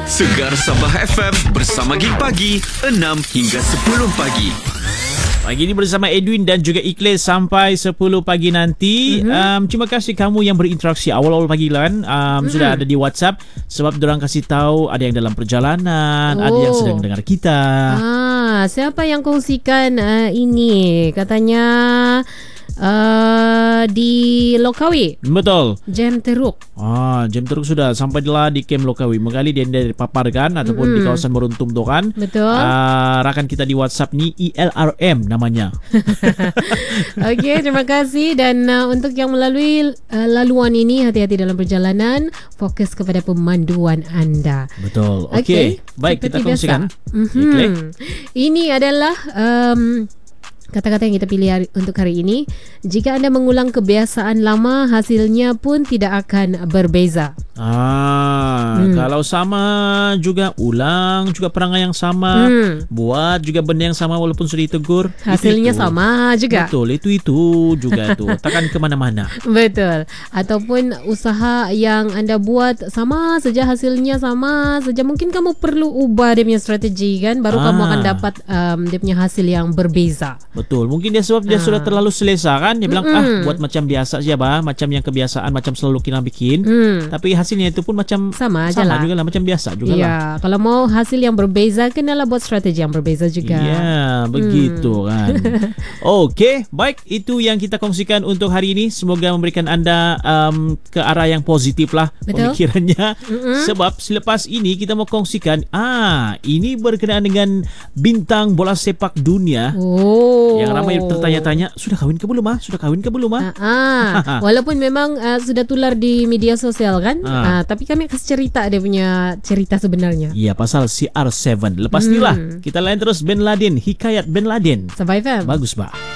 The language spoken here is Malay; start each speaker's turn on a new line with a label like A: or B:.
A: Segar Sabah FM bersama Gig Pagi 6 hingga 10 pagi.
B: Pagi ini bersama Edwin dan juga Ikhlas sampai 10 pagi nanti. Terima kasih kamu yang berinteraksi awal-awal pagi kan. Sudah ada di WhatsApp sebab diorang kasih tahu ada yang dalam perjalanan, ada yang sedang dengar kita.
C: Siapa yang kongsikan ini? Katanya di Lokawi.
B: Betul.
C: Jam teruk.
B: Jam teruk sudah sampailah di Kem Lokawi. Menggali dia dari paparkan ataupun di kawasan Meruntum tu kan.
C: Betul.
B: Rakan kita di WhatsApp ni ILRM namanya.
C: Okey, terima kasih. Dan untuk yang melalui laluan ini, hati-hati dalam perjalanan. Fokus kepada pemanduan anda.
B: Betul. Okey. Baik, kita kongsikan.
C: Ini adalah kata-kata yang kita pilih untuk hari ini. Jika anda mengulang kebiasaan lama, hasilnya pun tidak akan berbeza.
B: Kalau sama juga, ulang juga perangai yang sama, buat juga benda yang sama walaupun sudah ditegur,
C: hasilnya itu. Sama juga.
B: Betul, itu juga tu. Takkan ke mana-mana.
C: Betul. Ataupun usaha yang anda buat sama saja, hasilnya sama saja. Mungkin kamu perlu ubah dia punya strategi kan, baru kamu akan dapat dia punya hasil yang berbeza.
B: Betul. Mungkin dia sebab dia sudah terlalu selesa kan. Dia bilang buat macam biasa saja macam yang kebiasaan, macam selalu kita bikin. Tapi hasilnya itu pun macam sama lah juga lah, macam biasa juga lah.
C: Ya, kalau mau hasil yang berbeza, kenalah buat strategi yang berbeza juga.
B: Ya, begitu kan. Okey, baik, itu yang kita kongsikan untuk hari ini. Semoga memberikan anda ke arah yang positif lah. Betul? Pemikirannya. Sebab selepas ini kita mau kongsikan ini berkenaan dengan bintang bola sepak dunia. Yang ramai tertanya-tanya, sudah kahwin ke belum Sudah kahwin ke belum
C: Walaupun memang sudah tular di media sosial kan, tapi kami akan cerita dia punya cerita sebenarnya.
B: Ya, pasal CR7. Lepas ni lah kita lain terus Ben Laden, Hikayat Ben Laden.
C: Sampai fam.
B: Bagus, Pak.